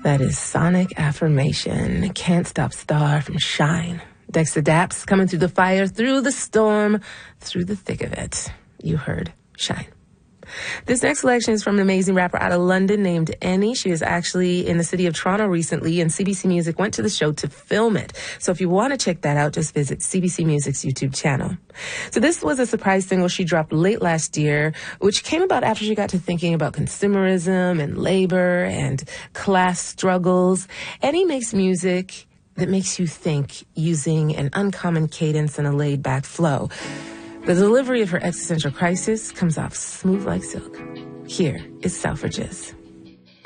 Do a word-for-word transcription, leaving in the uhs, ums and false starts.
That is Sonic Affirmation. Can't Stop Star from Shine. Dexter Daps coming through the fire, through the storm, through the thick of it. You heard Shine. This next selection is from an amazing rapper out of London named Annie. She was actually in the city of Toronto recently, and C B C Music went to the show to film it. So if you want to check that out, just visit C B C Music's YouTube channel. So this was a surprise single she dropped late last year, which came about after she got to thinking about consumerism and labor and class struggles. Annie makes music that makes you think using an uncommon cadence and a laid-back flow. The delivery of her existential crisis comes off smooth like silk. Here is Selfridges.